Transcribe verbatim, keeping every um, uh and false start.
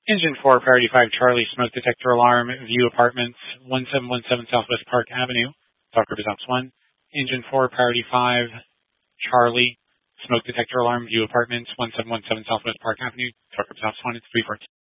Engine four, Priority five, Charlie, smoke detector alarm, View Apartments, one seven one seven Southwest Park Avenue, Talk Group is Ops one. Engine four, Priority five, Charlie, smoke detector alarm, View Apartments, one seven one seven Southwest Park Avenue, Talk Group is Ops one. It's three fourteen.